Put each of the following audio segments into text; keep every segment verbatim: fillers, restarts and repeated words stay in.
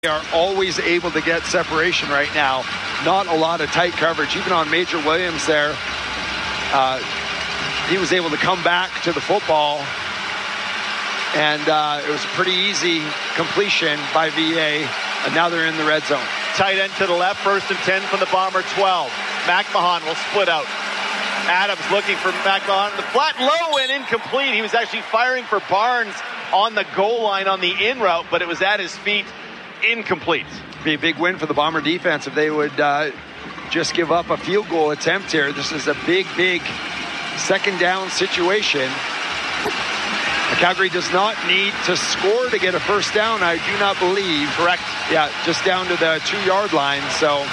They are always able to get separation right now. Not a lot of tight coverage, even on Major Williams there. Uh, he was able to come back to the football, and uh, it was a pretty easy completion by V A, and now they're in the red zone. Tight end to the left, first and ten from the Bomber twelve. McMahon will split out. Adams looking for McMahon. The flat low and incomplete. He was actually firing for Barnes on the goal line on the in route, but it was at his feet. Incomplete. Be a big win for the Bomber defense if they would uh, just give up a field goal attempt here. This is a big, big second down situation. Calgary does not need to score to get a first down, I do not believe. Correct. Yeah, just down to the two-yard line. So,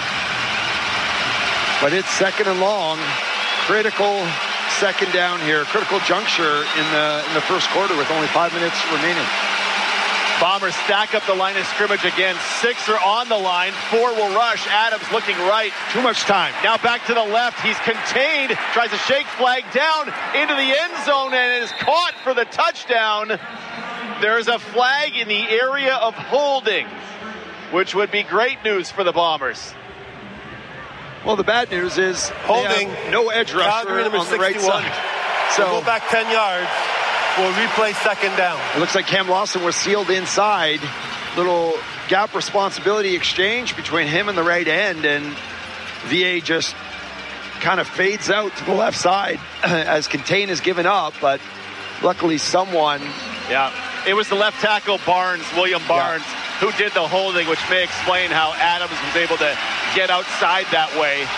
but it's second and long. Critical second down here. Critical juncture in the in the first quarter with only five minutes remaining. Bombers stack up the line of scrimmage again. Six are on the line. Four will rush. Adams looking right. Too much time. Now back to the left. He's contained. Tries to shake flag down into the end zone and is caught for the touchdown. There's a flag in the area of holding, which would be great news for the Bombers. Well, the bad news is holding. No edge rusher Calgary, on the sixty-one. right side. So we'll go back ten yards. We'll replay second down. It looks like Cam Lawson was sealed inside. Little gap responsibility exchange between him and the right end, and V A just kind of fades out to the left side as Contain is given up, but luckily someone... Yeah, it was the left tackle Barnes, William Barnes, yeah. who did the holding, which may explain how Adams was able to get outside that way.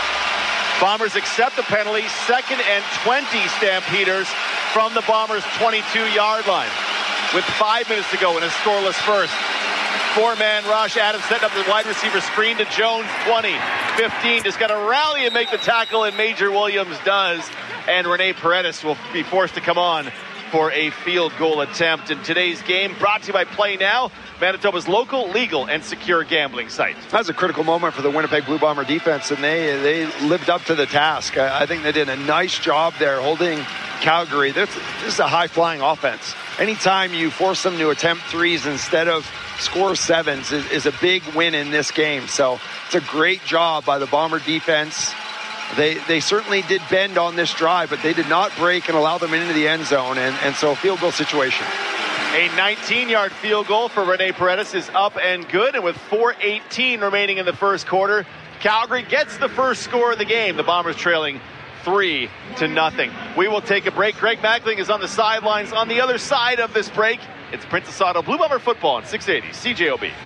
Bombers accept the penalty, second and twenty, Stampeders, from the Bombers' twenty-two-yard line. With five minutes to go in a scoreless first. Four-man rush. Adams setting up the wide receiver screen to Jones. twenty, fifteen. Just got to rally and make the tackle, and Major Williams does. And Rene Paredes will be forced to come on for a field goal attempt. In today's game, brought to you by Play Now, Manitoba's local, legal, and secure gambling site. That's a critical moment for the Winnipeg Blue Bomber defense, and they they lived up to the task. I, I think they did a nice job there holding Calgary. This, this is a high-flying offense. Anytime you force them to attempt threes instead of score sevens is, is a big win in this game. So it's a great job by the Bomber defense. They they certainly did bend on this drive, but they did not break and allow them into the end zone, and, and so a field goal situation. A nineteen-yard field goal for Rene Paredes is up and good, and with four eighteen remaining in the first quarter, Calgary gets the first score of the game. The Bombers trailing three to nothing. We will take a break. Greg Mackling is on the sidelines. On the other side of this break, it's Princess Auto Blue Bomber football on six eighty C J O B.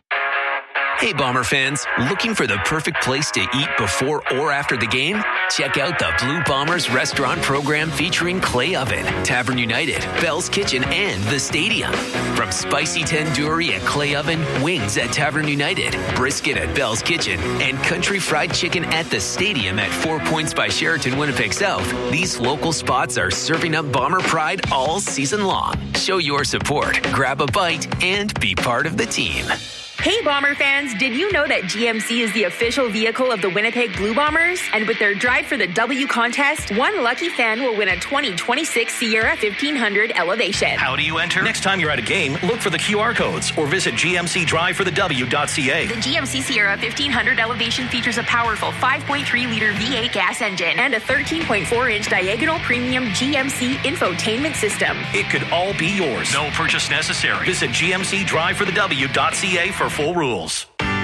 Hey, Bomber fans, looking for the perfect place to eat before or after the game? Check out the Blue Bombers restaurant program featuring Clay Oven, Tavern United, Bell's Kitchen, and the Stadium. From spicy tandoori at Clay Oven, wings at Tavern United, brisket at Bell's Kitchen, and country fried chicken at the Stadium at Four Points by Sheraton Winnipeg South, these local spots are serving up Bomber pride all season long. Show your support, grab a bite, and be part of the team. Hey, Bomber fans, did you know that G M C is the official vehicle of the Winnipeg Blue Bombers? And with their Drive for the W contest, one lucky fan will win a twenty twenty-six Sierra fifteen hundred Elevation. How do you enter? Next time you're at a game, look for the Q R codes or visit G M C drive for the W dot C A. The G M C Sierra fifteen hundred Elevation features a powerful five point three liter V eight gas engine and a thirteen point four inch diagonal premium G M C infotainment system. It could all be yours. No purchase necessary. Visit G M C drive for the W dot C A for full rules.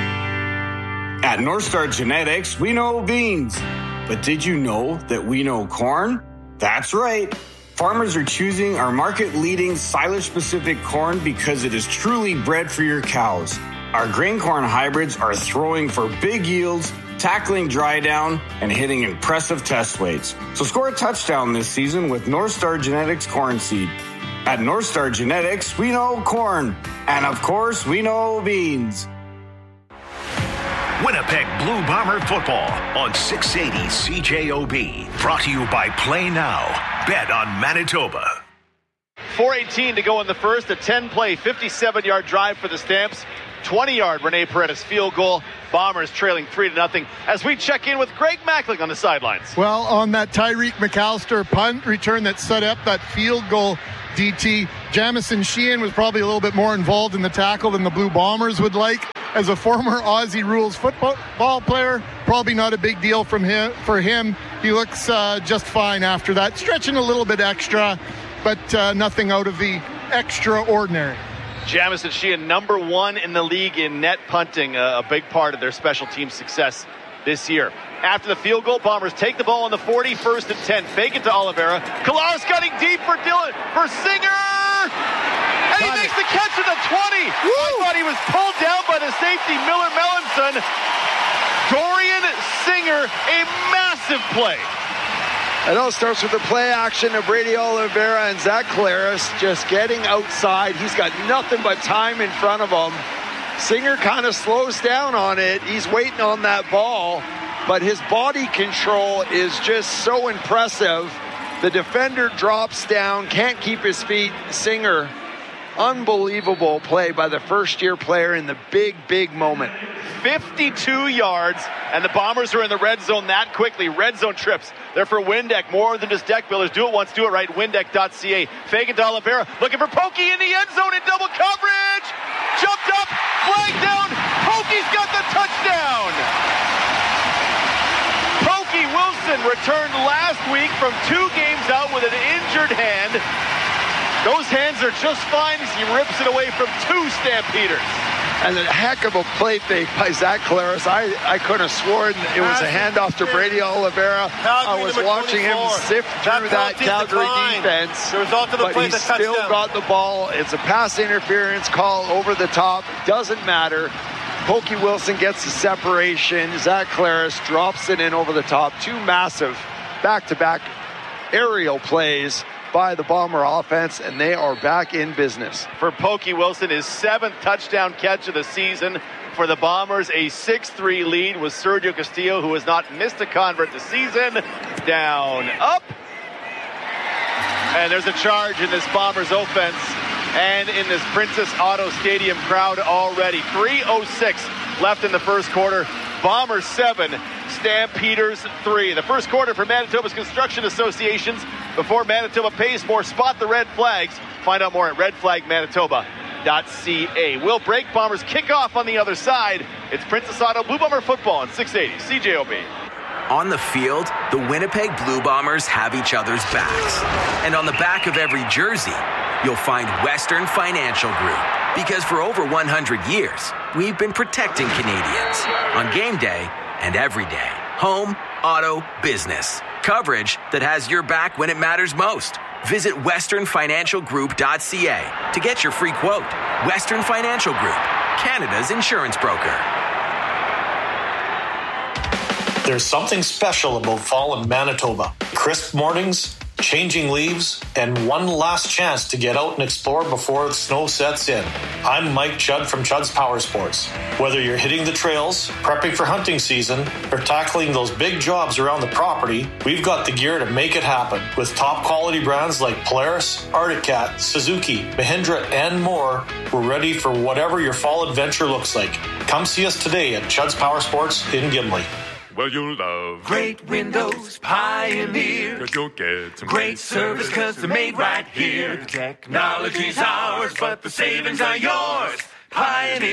At North Star Genetics, we know beans. But did you know that we know corn? That's right. Farmers are choosing our market-leading silage-specific corn because it is truly bred for your cows. Our grain corn hybrids are throwing for big yields, tackling dry down, and hitting impressive test weights. So score a touchdown this season with North Star Genetics corn seed. At North Star Genetics, we know corn. And of course, we know beans. Winnipeg Blue Bomber football on six eighty C J O B. Brought to you by Play Now. Bet on Manitoba. four eighteen to go in the first. A ten-play, fifty-seven-yard drive for the Stamps. twenty-yard Rene Paredes field goal. Bombers trailing three to nothing. As we check in with Greg Mackling on the sidelines. Well, on that Tyreek McAllister punt return that set up that field goal D T. Jamison Sheehan was probably a little bit more involved in the tackle than the Blue Bombers would like. As a former Aussie rules football player, probably not a big deal from him. For him, he looks uh, just fine after that. Stretching a little bit extra, but uh, nothing out of the extraordinary. Jamison Sheehan, number one in the league in net punting, a, a big part of their special team success this year. After the field goal, Bombers take the ball on the forty, first and ten. Fake it to Oliveira. Collaros cutting deep for Dylan, for Singer! And he makes the catch at the twenty. Woo! I thought he was pulled down by the safety, Miller Melanson. Dorian Singer, a massive play. It all starts with the play action of Brady Oliveira and Zach Collaros just getting outside. He's got nothing but time in front of him. Singer kind of slows down on it. He's waiting on that ball, but his body control is just so impressive. The defender drops down, can't keep his feet. Singer, unbelievable play by the first-year player in the big, big moment. fifty-two yards, and the Bombers are in the red zone that quickly. Red zone trips. They're for Windeck, more than just deck builders. Do it once, do it right. Windeck dot c a. Fake it to Oliveira, looking for Pokey in the end zone in double coverage. Jumped up, flag down. Pokey's got the touchdown. Pokey Wilson returned last week from two games out with an injured hand. Those hands are just fine as he rips it away from two Stampeders. And a heck of a play fake by Zach Collaros. I, I could have sworn it was a handoff to Brady Oliveira. I was watching him sift through that Calgary defense, but he still got the ball. It's a pass interference call over the top. Doesn't matter. Pokey Wilson gets the separation. Zach Collaros drops it in over the top. Two massive back-to-back aerial plays by the Bomber offense, and they are back in business. For Pokey Wilson, his seventh touchdown catch of the season. For the Bombers, a six three lead with Sergio Castillo, who has not missed a convert this season. Down, up. And there's a charge in this Bombers offense and in this Princess Auto Stadium crowd already. three oh six left in the first quarter. Bombers seven, Stampeders three. The first quarter for Manitoba's Construction Associations. Before Manitoba pays more, spot the red flags. Find out more at red flag manitoba dot c a. We'll break. Bombers kick off on the other side. It's Princess Auto Blue Bomber football on six eighty C J O B. On the field, the Winnipeg Blue Bombers have each other's backs. And on the back of every jersey, you'll find Western Financial Group. Because for over one hundred years, we've been protecting Canadians on game day and every day. Home, auto, business. Coverage that has your back when it matters most. Visit western financial group dot c a to get your free quote. Western Financial Group, Canada's insurance broker. There's something special about fall in Manitoba. Crisp mornings, changing leaves, and one last chance to get out and explore before the snow sets in. I'm Mike Chudd from Chudd's Power Sports. Whether you're hitting the trails, prepping for hunting season, or tackling those big jobs around the property, we've got the gear to make it happen. With top quality brands like Polaris, Arctic Cat, Suzuki, Mahindra, and more, we're ready for whatever your fall adventure looks like. Come see us today at Chudd's Power Sports in Gimli. Well, you'll love great windows, Pioneer. Cause you'll get some great service cause they're made right here. The technology's ours, but the savings are yours. Pioneer.